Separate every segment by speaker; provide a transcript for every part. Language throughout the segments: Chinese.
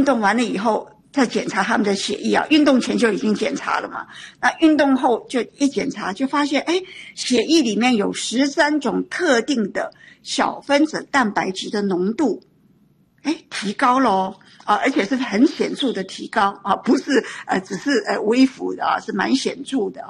Speaker 1: 运动完了以后再检查他们的血液啊，运动前就已经检查了嘛，那运动后就一检查就发现，血液里面有13种特定的小分子蛋白质的浓度，提高了而且是很显著的提高啊，不是只是微幅的是蛮显著的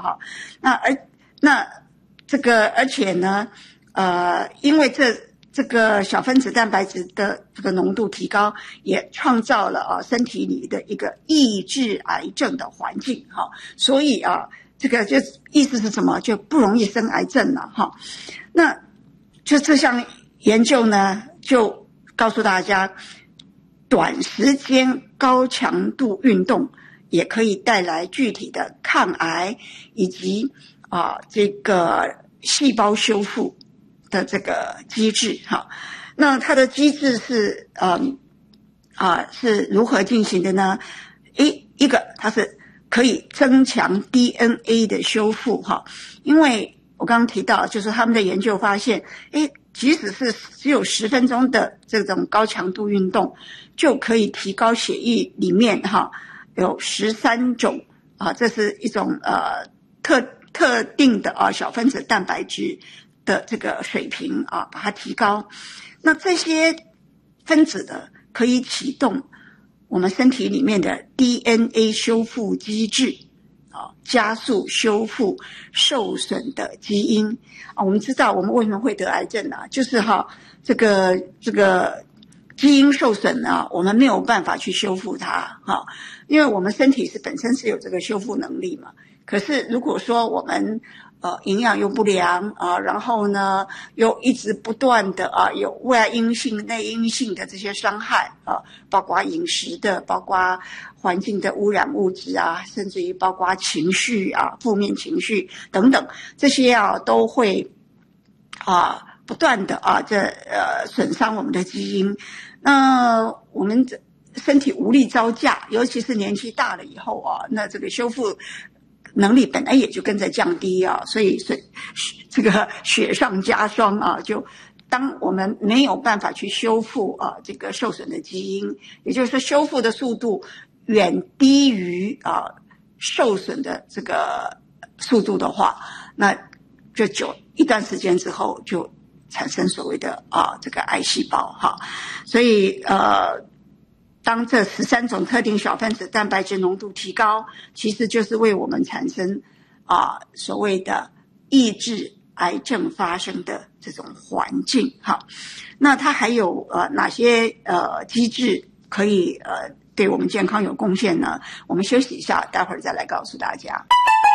Speaker 1: 而且呢，因为这个小分子蛋白质的这个浓度提高，也创造了身体里的一个抑制癌症的环境所以这个就意思是什么？就不容易生癌症了那就这项研究呢，就告诉大家，短时间高强度运动也可以带来具体的抗癌以及这个细胞修复的这个机制那它的机制是是如何进行的呢？一个它是可以增强 DNA 的修复因为我刚刚提到，就是他们的研究发现，即使是只有10分钟的这种高强度运动，就可以提高血液里面有13种这是一种特定的小分子蛋白质的这个水平把它提高。那这些分子呢，可以启动我们身体里面的 DNA 修复机制加速修复受损的基因我们知道我们为什么会得癌症就是这个基因受损我们没有办法去修复它因为我们身体本身是有这个修复能力嘛。可是如果说我们营养又不良然后呢又一直不断的有外因性内因性的这些伤害包括饮食的，包括环境的污染物质甚至于包括情绪负面情绪等等，这些都会不断的损伤我们的基因。那我们身体无力招架，尤其是年纪大了以后那这个修复能力本来也就跟着降低所以这个雪上加霜就当我们没有办法去修复这个受损的基因，也就是说修复的速度远低于受损的这个速度的话，那就一段时间之后就产生所谓的这个癌细胞所以当这13种特定小分子蛋白质浓度提高，其实就是为我们产生所谓的抑制癌症发生的这种环境那它还有哪些机制可以对我们健康有贡献呢？我们休息一下，待会儿再来告诉大家。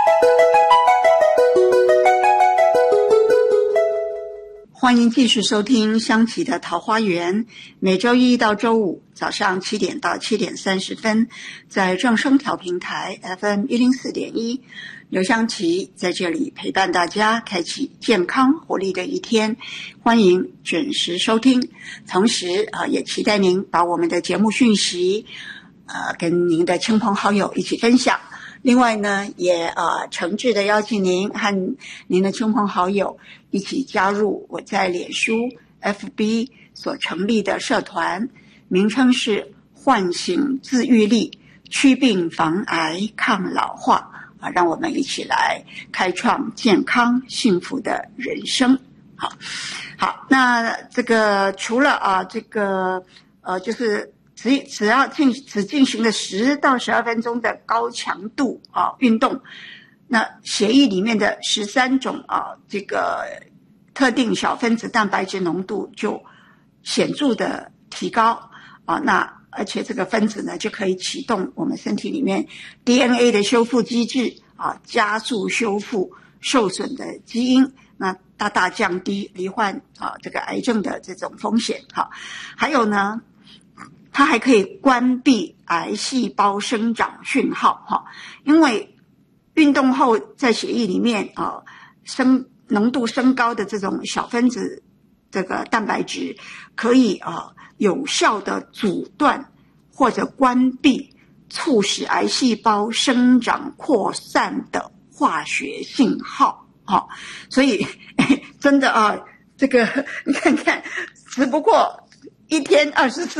Speaker 1: 欢迎继续收听香琪的桃花源，每周一到周五早上7点到7点30分，在正声调频台 FM 104.1，刘香琪在这里陪伴大家，开启健康活力的一天。欢迎准时收听，同时也期待您把我们的节目讯息跟您的亲朋好友一起分享。另外呢，也诚挚的邀请您和您的亲朋好友一起加入我在脸书 FB 所成立的社团，名称是唤醒自愈力，祛病防癌抗老化让我们一起来开创健康幸福的人生。好，那这个除了这个就是只进行了10到12分钟的高强度运动，那血液里面的13种这个特定小分子蛋白质浓度就显著的提高那而且这个分子呢就可以启动我们身体里面 DNA 的修复机制加速修复受损的基因，那大大降低罹患这个癌症的这种风险还有呢，它还可以关闭癌细胞生长讯号因为运动后在血液里面浓度升高的这种小分子这个蛋白质可以有效的阻断或者关闭促使癌细胞生长扩散的化学信号所以真的这个你看看，只不过一天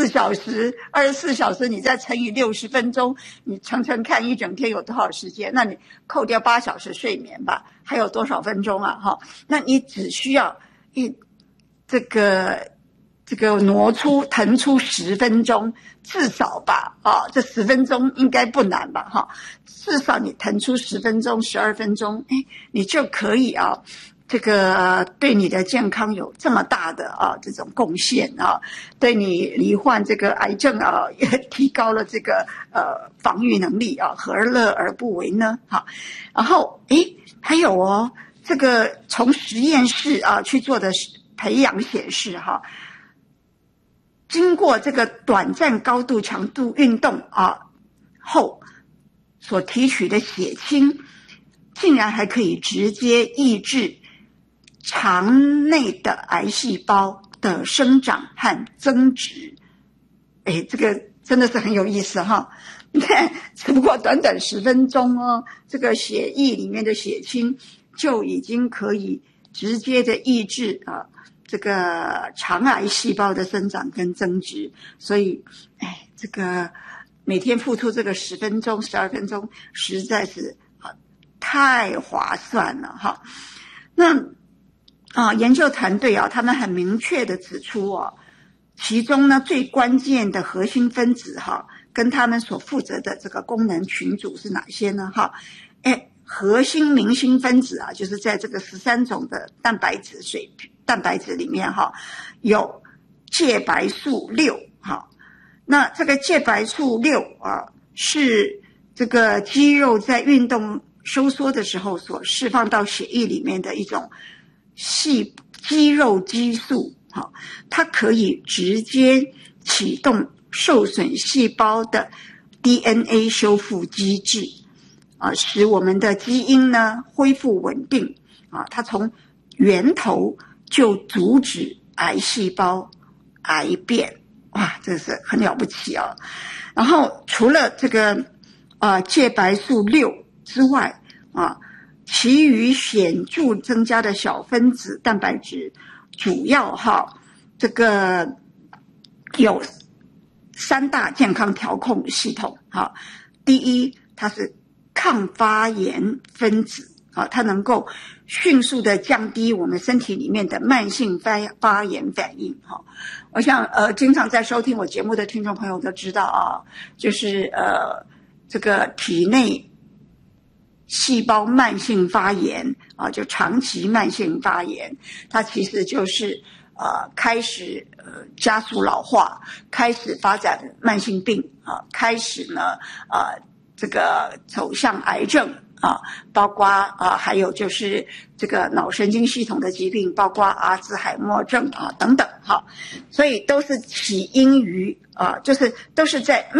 Speaker 1: 24小时你再乘以60分钟，你乘看一整天有多少时间？那你扣掉8小时睡眠吧，还有多少分钟啊？那你只需要这个腾出10分钟，至少吧，这10分钟应该不难吧，至少你腾出10分钟、12分钟，你就可以这个对你的健康有这么大的这种贡献对你罹患这个癌症也提高了这个防御能力何乐而不为呢？然后还有这个从实验室去做的培养显示经过这个短暂高度强度运动后所提取的血清，竟然还可以直接抑制肠内的癌细胞的生长和增殖。这个真的是很有意思你看，只不过短短10分钟这个血液里面的血清就已经可以直接的抑制这个肠癌细胞的生长跟增殖。所以这个每天付出这个10分钟、12分钟实在是太划算了那研究团队他们很明确的指出其中呢最关键的核心分子跟他们所负责的这个功能群组是哪些呢核心明星分子就是在这个13种的蛋白质里面有介白素6那这个介白素6是这个肌肉在运动收缩的时候所释放到血液里面的一种肌肉激素它可以直接启动受损细胞的 DNA 修复机制使我们的基因呢恢复稳定它从源头就阻止癌细胞癌变。哇，这是很了不起然后除了这个介白素6之外其余显著增加的小分子蛋白质主要这个有3大健康调控系统第一，它是抗发炎分子它能够迅速的降低我们身体里面的慢性发炎反应我想经常在收听我节目的听众朋友都知道就是这个体内细胞慢性发炎就长期慢性发炎，它其实就是开始加速老化，开始发展慢性病开始呢这个走向癌症包括还有就是这个脑神经系统的疾病，包括阿兹海默症等等所以都是起因于就是都是在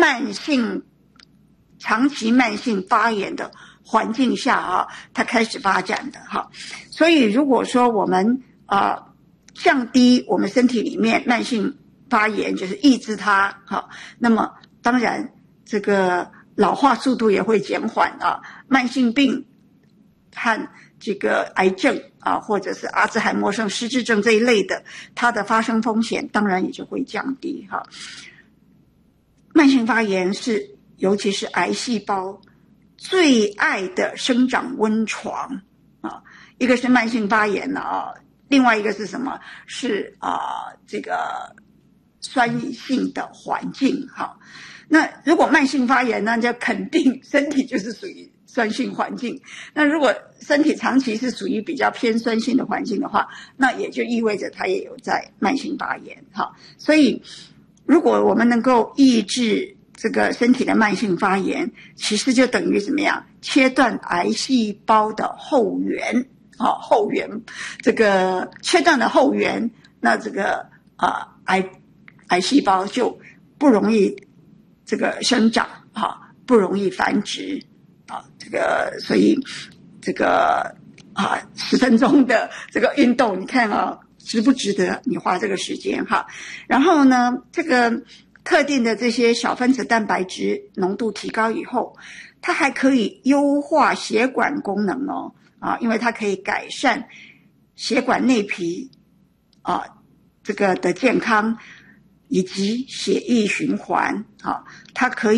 Speaker 1: 长期慢性发炎的环境下它开始发展的所以如果说我们降低我们身体里面慢性发炎，就是抑制它那么当然这个老化速度也会减缓慢性病和这个癌症或者是阿兹海默症、失智症这一类的，它的发生风险当然也就会降低慢性发炎是尤其是癌细胞最爱的生长温床一个是慢性发炎另外一个是什么？是这个酸性的环境那如果慢性发炎呢，就肯定身体就是属于酸性环境。那如果身体长期是属于比较偏酸性的环境的话，那也就意味着它也有在慢性发炎所以如果我们能够抑制这个身体的慢性发炎，其实就等于怎么样？切断癌细胞的后缘后缘这个切断了后缘，那这个癌细胞就不容易这个生长不容易繁殖这个所以这个10分钟的这个运动，你看值不值得你花这个时间然后呢，这个特定的这些小分子蛋白质浓度提高以后，它还可以优化血管功能因为它可以改善血管内皮这个的健康， 以及血液循环，它可以